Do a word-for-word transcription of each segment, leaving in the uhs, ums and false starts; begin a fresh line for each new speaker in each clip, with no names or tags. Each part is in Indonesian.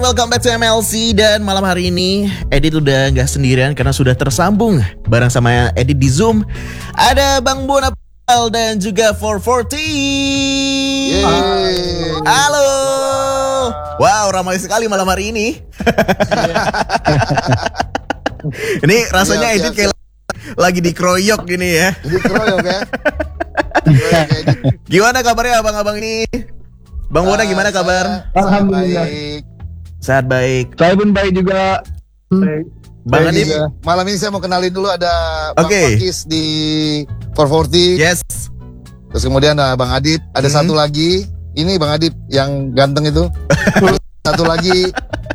welcome back to M L C. Dan malam hari ini Edit udah gak sendirian karena sudah tersambung bareng sama Edit di Zoom. Ada Bang Bona dan juga four forty.
Yeay.
Halo. Wow, ramai sekali malam hari ini. Ini rasanya
Siap,
Edit
siap,
kayak lagi dikeroyok gini ya.
Dikeroyok ya.
Gimana kabarnya abang-abang ini? Bang Bona gimana kabar?
Alhamdulillah.
Baik.
Sehat baik.
Saya pun baik juga. Baik.
Bang
Jadi,
Adit.
malam ini saya mau kenalin dulu ada Bang
Oke.
Pakis di four forty.
Yes.
Terus kemudian ada Bang Adit. Ada
Hmm.
satu lagi. Ini Bang Adit yang ganteng itu. Satu lagi.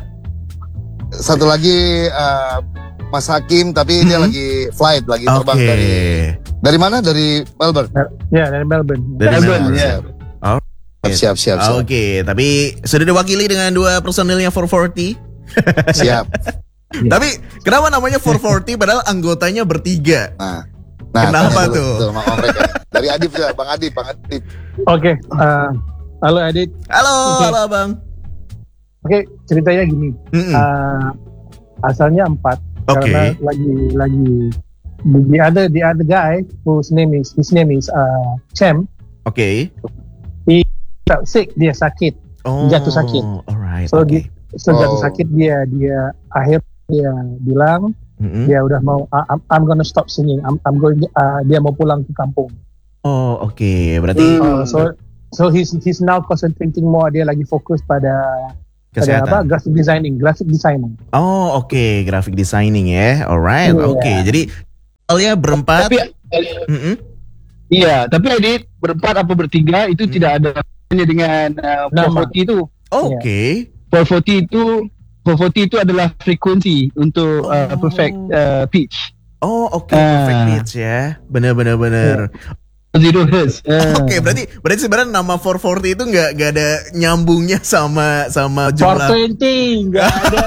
Satu lagi uh, Mas Hakim. Tapi dia
Hmm.
lagi flight. Lagi terbang
Oke.
dari. Dari mana? Dari Melbourne.
Ya, dari Melbourne.
Dari
Melbourne,
Melbourne.
ya.
Siap, siap, siap.
Oke, tapi sudah diwakili dengan dua personilnya four forty.
Siap.
Tapi kenapa namanya four forty padahal anggotanya bertiga?
Nah. Nah,
Kenapa
tanya dulu,
tuh?
Sama mereka. Dari Adip juga, Bang Adip, Bang Adip.
Oke, eh, halo Adit.
Halo,
Oke.
halo Abang.
Oke, ceritanya gini.
Mm-mm.
Eh, asalnya empat.
Oke.
Karena lagi lagi the other the other guy whose name is his name is uh, Cem.
Oke.
Felt sick, dia sakit.
Oh,
Jatuh sakit.
Alright.
So
oke.
dia so jatuh
Oh.
sakit dia dia akhir dia bilang
Mm-mm.
dia udah mau "I- I'm, I'm gonna stop singing. I'm, I'm going uh, dia mau pulang ke kampung.
Oh, oke. Berarti
Uh, so so he's he's now concentrating more, dia lagi fokus pada pada apa
kesehatan.
graphic designing graphic designing.
Oh, oke. Graphic designing ya. Alright.
Iya.
Oke. Jadi soalnya berempat.
Tapi
Mm-mm.
iya, tapi Edit berempat apa bertiga itu
Hmm.
tidak ada hubungannya dengan uh,
Nama.
four forty itu.
Oke.
four forty itu four forty itu adalah frekuensi untuk uh,
Oh.
perfect uh, pitch.
Oh, oke.
Ah.
Perfect pitch ya. Bener, bener, bener.
Zero hertz. Uh.
Oke, berarti berarti sebenarnya nama four forty itu nggak nggak ada nyambungnya sama sama
four
jumlah.
twenty enggak ada.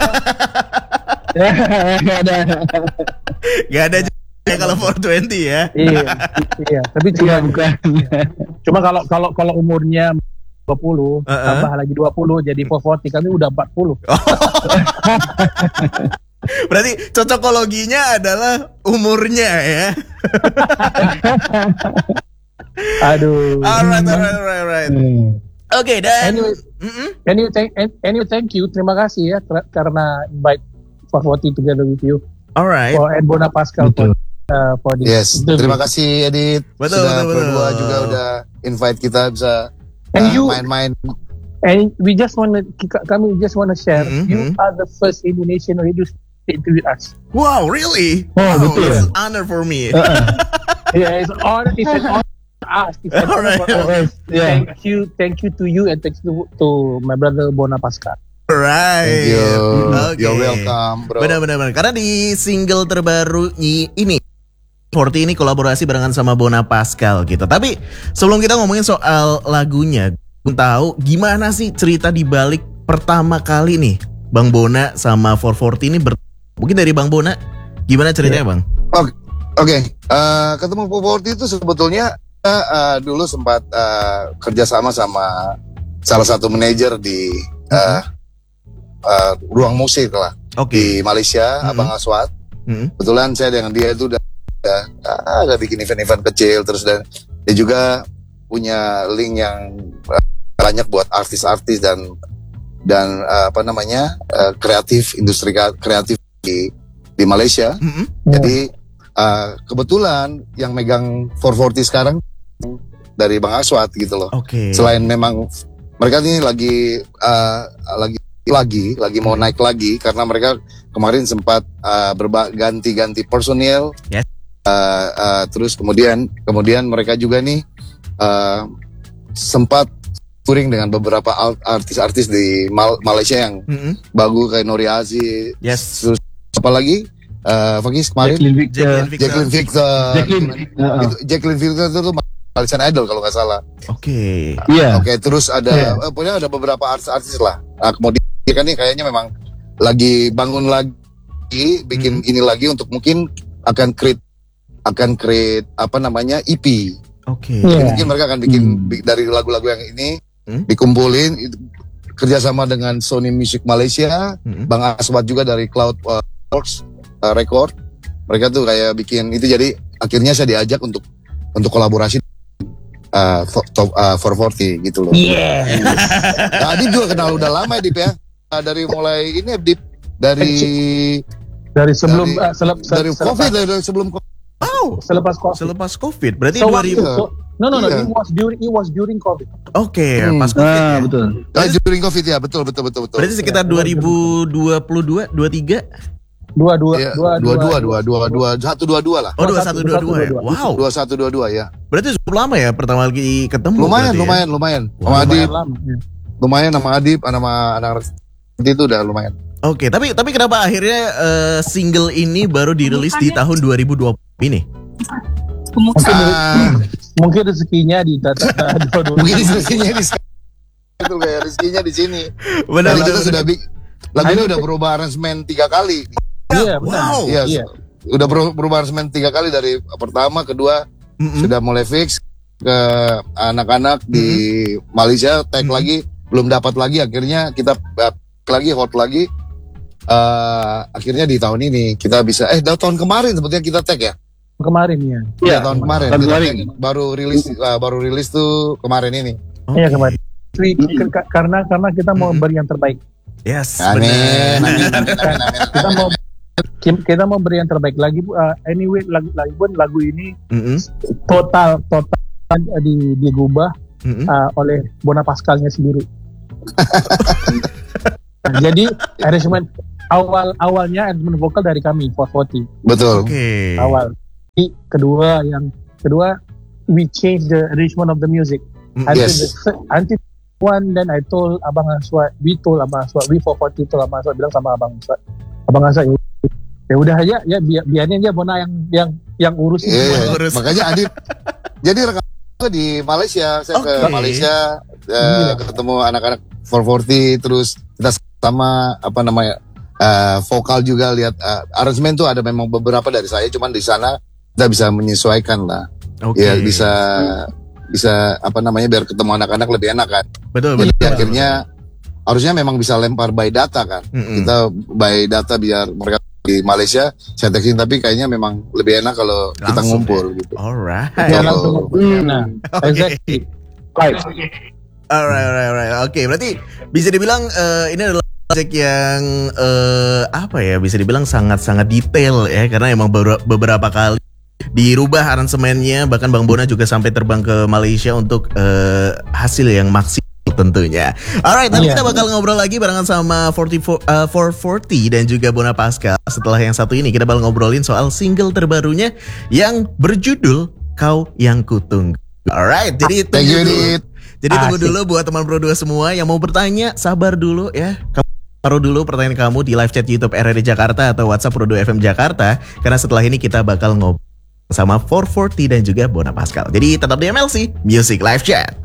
Nggak ada.
Nggak ada jumlahnya kalau four twenty ya.
Iya, iya, tapi cuma
Iya, bukan.
cuma kalau kalau kalau umurnya dua puluh
Uh-uh.
tambah lagi dua puluh jadi four forty, kami udah empat puluh.
Berarti cocokologinya adalah umurnya ya.
Aduh.
Alright, alright, alright, alright.
Hmm.
Oke, dan
Anyway,
Mm-mm.
anyway, thank, anyway, thank you. Terima kasih ya ter- karena invite four forty together with you
Alright.
for and Bona Pascal for,
Betul.
uh, for this.
Yes,
interview.
terima kasih Edit.
Betul,
Sudah
betul, betul.
berdua juga udah invite kita bisa
And
uh,
you-
main-main.
And we just want to, kami just want to share,
Mhm,
you
mhm.
are the first Indonesian radio to interview us.
Wow, really?
Oh,
wow,
betul.
it's an honor for me.
Uh-uh.
Yeah, it's an honor. It's an honor to us. It's an honor
Alright.
for us.
Yeah.
Thank you, thank you to you, and thank you to my brother Bona Pascal.
Right.
Thank you.
Oke.
You're welcome, bro.
Benar, benar, benar. Karena di single terbaru i- ini forty ini kolaborasi barengan sama Bona Pascal gitu. Tapi sebelum kita ngomongin soal lagunya, gue tahu gimana sih cerita di balik pertama kali nih Bang Bona sama four forty ini ber... Mungkin dari Bang Bona, gimana ceritanya Bang?
Oke, eh, ketemu four forty itu sebetulnya eh, dulu sempat eh, kerjasama sama salah satu manajer di eh, eh, ruang musik lah
Oke.
di Malaysia,
Mhm.
Abang Aswad.
Mm-mm.
Kebetulan saya dengan dia itu udah, udah, ah, udah bikin event-event kecil terus, dan dia juga punya link yang eh, banyak buat artis-artis dan dan eh, apa namanya eh, kreatif, industri kreatif di di Malaysia.
Mm-mm.
Jadi uh, kebetulan yang megang four forty sekarang dari Bang Aswad gitu loh.
Oke.
Selain memang mereka ini lagi uh, lagi lagi lagi mau naik lagi karena mereka kemarin sempat uh, berba- ganti-ganti personil.
Yes.
Uh, uh, terus kemudian kemudian mereka juga nih uh, sempat touring dengan beberapa al- artis-artis di Mal- Malaysia yang
Mm-mm.
bagus kayak Nori Aziz.
Yes.
Terus apalagi uh, Fakis kemarin
Jacqueline Victor.
Jacqueline Victor.
Jacqueline Victor.
Jacqueline. Uh-uh.
Itu, Jacqueline Victor itu tuh Malaysian Idol kalau nggak salah.
Oke.
Iya.
Oke, terus ada
Iya.
eh, pokoknya ada beberapa artis-artis lah. Nah, kemudian kan nih kayaknya memang lagi bangun lagi, bikin
Hmm.
ini lagi untuk mungkin akan create akan create apa namanya E P.
Oke.
Iya.
Mungkin mereka akan bikin
Hmm.
bi- dari lagu-lagu yang ini
Hmm.
dikumpulin itu, kerjasama dengan Sony Music Malaysia,
Mm-mm.
Bang Aswad juga dari Cloud uh, Works uh, Record. Mereka tuh kayak bikin itu, jadi akhirnya saya diajak untuk untuk kolaborasi uh, to- top uh, four forty gitu loh.
Yeah.
Nah, Adip juga kenal udah lama ya Dip ya. Uh, dari mulai ini Dip dari
Dari sebelum
dari,
uh, selep,
dari
selepas,
COVID dari sebelum COVID.
Wow,
selepas COVID.
selepas COVID. Berarti
So,
dua ribu.
so, no no no,
Iya.
it was during it was during COVID.
Oke,
Hmm.
pas COVID
Ah,
ya.
betul.
Ah, during COVID ya, betul betul betul betul.
Berarti sekitar
Ya,
dua ribu dua puluh dua, dua puluh tiga.
Dua dua
Iya,
dua
dua dua dua dua dua satu dua dua lah.
Oh, dua satu dua dua ya.
dua satu,
Wow.
Dua satu dua dua ya.
Berarti cukup lama ya pertama kali ketemu.
Lumayan
berarti ya?
lumayan lumayan.
Wah,
Sama Adip,
Lumayan lama. Ya.
lumayan sama Adip, sama anak-anak itu udah lumayan.
Oke, tapi tapi kenapa akhirnya eh, single ini baru dirilis di tahun dua ribu dua puluh ini?
Mungkin
Ah,
mungkin rezekinya di data dua dua.
mungkin rezekinya di itu kayak rezekinya di sini.
Benar
Dan
benar.
kita sudah bi- lagunya udah berubah aransemen tiga kali.
Iya benar.
Wow.
Iya,
Iya.
udah beru- berubah aransemen tiga kali dari pertama, kedua
Mm-mm.
sudah mulai fix ke anak-anak di Malaysia, tag
Mm-mm.
lagi belum dapat lagi, akhirnya kita uh, lagi hot lagi. Uh, akhirnya di tahun ini kita bisa eh dah tahun kemarin sebetulnya kita tag ya.
Kemarin ya.
Iya,
Iya,
tahun kemarin
tahun
kita
kemarin.
tag. Baru rilis uh, baru rilis tuh kemarin ini.
Oke.
Iya kemarin. Ke- ke- Karena karena kita mau
Mm-mm.
beri yang terbaik.
Yes,
Amin.
benar.
Amin, amin, amin, amin.
Kita mau kita mau beri yang terbaik lagi. uh, anyway lagu lagu pun lagu ini
Mm-mm.
total total di digubah
Mm-mm.
uh, oleh Bona Pascalnya sendiri. Nah, jadi arrangement awal awalnya arrangement vokal dari kami four forty
Betul.
Oke.
awal. Jadi, kedua yang kedua we change the arrangement of the music.
Mm,
Until
Yes.
the third- until one then I told Abang Aswad, we told Abang Aswad, we four forty told Abang Aswad, bilang sama Abang Aswad, Abang Aswad ya, ya udah aja ya biar biarin aja Bona yang yang yang urus itu.
Iya,
Urus.
makanya Adip. Jadi rekam aku di Malaysia, saya ke
Oke.
Malaysia eh,
Iya.
ketemu anak-anak four forty, terus kita sama apa namanya eh, vokal juga lihat eh, aransemen tuh ada memang beberapa dari saya, cuman di sana kita bisa menyesuaikan lah.
Oke.
Ya bisa bisa apa namanya biar ketemu anak-anak lebih enak kan.
Betul
Jadi
betul.
akhirnya harusnya memang bisa lempar by data kan.
Mm-mm.
Kita by data biar mereka di Malaysia saya texting, tapi kayaknya memang lebih enak kalau kita
Langsung
ngumpul gitu.
Alright.
Ya,
Betul.
langsung. Nah,
Oke.
exactly. Right.
Alright, alright, alright. Oke, berarti bisa dibilang eh, ini adalah project yang eh, apa ya? Bisa dibilang sangat-sangat detail ya, karena emang beber- beberapa kali dirubah aransemennya. Bahkan Bang Bona juga sampai terbang ke Malaysia untuk eh, hasil yang maksimal tentunya. Alright, nanti
Iya.
kita bakal ngobrol lagi barengan sama forty-four, eh, four forty dan juga Bona Pascal. Setelah yang satu ini kita bakal ngobrolin soal single terbarunya yang berjudul Kau Yang Kutunggu. Alright, jadi
Thank you,
tunggu dulu.
Dit.
Jadi tunggu
Asik.
dulu buat teman Pro dua semua yang mau bertanya, sabar dulu ya. Kamu taruh dulu pertanyaan kamu di live chat YouTube R R D Jakarta atau WhatsApp Pro dua F M Jakarta, karena setelah ini kita bakal ngobrol sama four forty dan juga Bona Pascal. Jadi tetap di M L C Music Live Chat.